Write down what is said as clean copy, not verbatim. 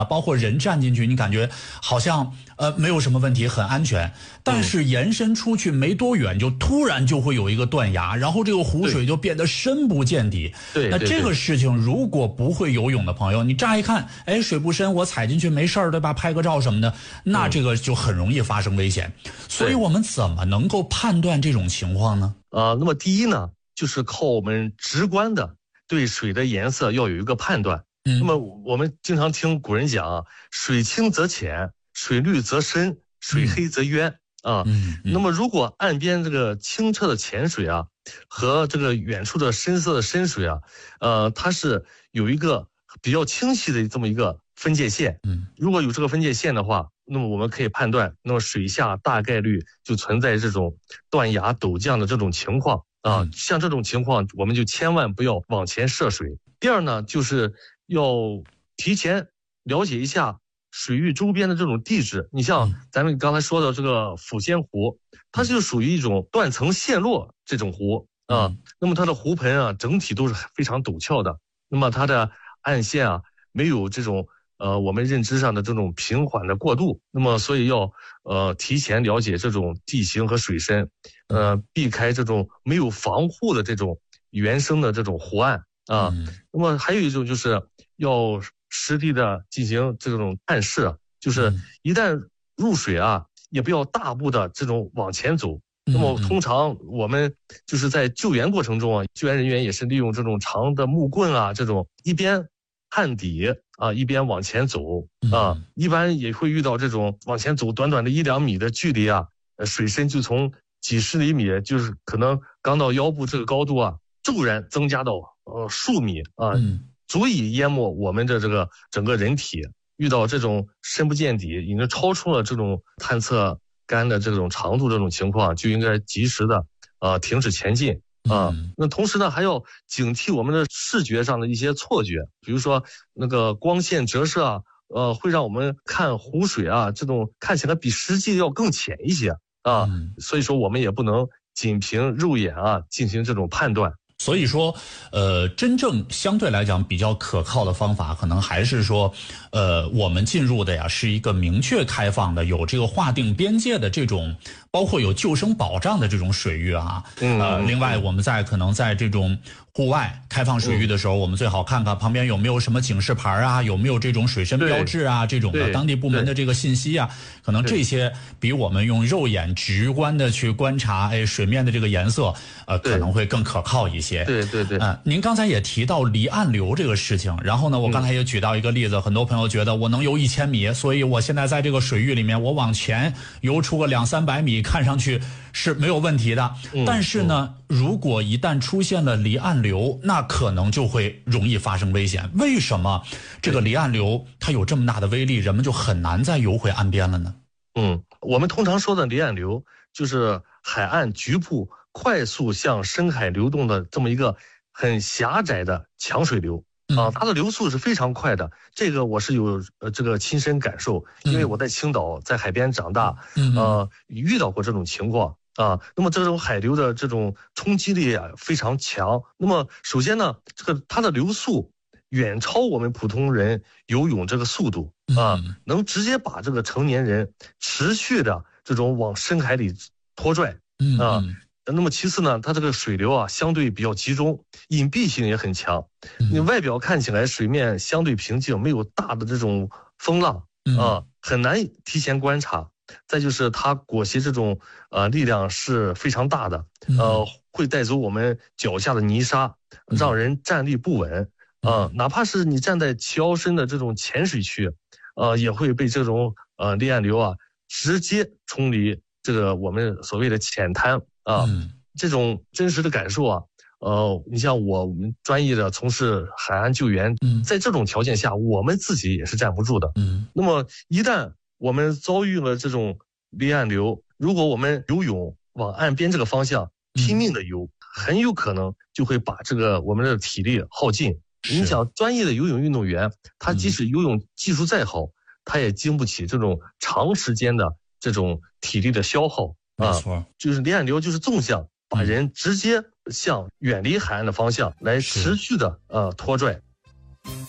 包括人站进去，你感觉好像没有什么问题，很安全。但是延伸出去没多远，就突然就会有一个断崖，然后这个湖水就变得深不见底。 对， 那这个事情如果不会游泳的朋友，你乍一看，哎，水不深，我踩进去没事儿，对吧？拍个照什么的，那这个就很容易发生危险。所以我们怎么能够判断这种情况呢？ 那么第一呢，就是靠我们直观的对水的颜色要有一个判断。那么我们经常听古人讲啊，水清则浅，水绿则深，水黑则渊啊。那么如果岸边这个清澈的浅水啊，和这个远处的深色的深水啊，它是有一个比较清晰的这么一个分界线。如果有这个分界线的话，那么我们可以判断，那么水下大概率就存在这种断崖陡降的这种情况啊。像这种情况，我们就千万不要往前涉水。第二呢，就是要提前了解一下水域周边的这种地质。你像咱们刚才说的这个抚仙湖，它就属于一种断层陷落这种湖啊。那么它的湖盆啊，整体都是非常陡峭的。那么它的岸线啊，没有这种我们认知上的这种平缓的过渡。那么所以要提前了解这种地形和水深，避开这种没有防护的这种原生的这种湖岸啊。那么还有一种就是要实地的进行这种探视，就是一旦入水啊，也不要大步的这种往前走。那么通常我们就是在救援过程中啊，救援人员也是利用这种长的木棍啊，这种一边探底啊，一边往前走啊。一般也会遇到这种往前走短短的1-2米的距离啊，水深就从几十厘米，就是可能刚到腰部这个高度啊，骤然增加到数米啊，足以淹没我们的这个整个人体。遇到这种深不见底，已经超出了这种探测杆的这种长度，这种情况就应该及时的停止前进啊。那同时呢，还要警惕我们的视觉上的一些错觉，比如说那个光线折射啊，会让我们看湖水啊，这种看起来比实际要更浅一些啊。所以说我们也不能仅凭肉眼啊进行这种判断。 所以说，真正相对来讲比较可靠的方法，可能还是说，我们进入的呀是一个明确开放的、有这个划定边界的这种，包括有救生保障的这种水域啊。另外我们可能在这种户外开放水域的时候，我们最好看看旁边有没有什么警示牌啊，有没有这种水深标志啊，这种的当地部门的这个信息啊，可能这些比我们用肉眼直观的去观察，水面的这个颜色，可能会更可靠一些。 对。 您刚才也提到离岸流这个事情，然后呢，我刚才也举到一个例子，很多朋友觉得我能游1000米，所以我现在在这个水域里面，我往前游出个200-300米，看上去是没有问题的。但是呢，如果一旦出现了离岸流，那可能就会容易发生危险。为什么这个离岸流它有这么大的威力，人们就很难再游回岸边了呢？ 我们通常说的离岸流，就是海岸局部快速向深海流动的这么一个很狭窄的强水流啊，它的流速是非常快的。这个我是有这个亲身感受，因为我在青岛在海边长大，遇到过这种情况啊。那么这种海流的这种冲击力啊非常强。那么首先呢，它的流速远超我们普通人游泳这个速度啊，能直接把这个成年人持续的这种往深海里拖拽啊。那么其次呢，它这个水流啊相对比较集中，隐蔽性也很强。你外表看起来水面相对平静，没有大的这种风浪啊，很难提前观察。再就是它裹挟这种力量是非常大的，会带走我们脚下的泥沙，让人站立不稳哪怕是你站在齐腰深的这种浅水区，也会被这种离岸流啊直接冲离这个我们所谓的浅滩啊。这种真实的感受啊，你像我们专业的从事海岸救援，在这种条件下，我们自己也是站不住的。那么一旦我们遭遇了这种离岸流，如果我们游泳往岸边这个方向拼命的游，很有可能就会把这个我们的体力耗尽。你想，专业的游泳运动员，他即使游泳技术再好，他也经不起这种长时间的这种体力的消耗没错， 就是离岸流就是纵向，把人直接向远离海岸的方向来持续的拖拽。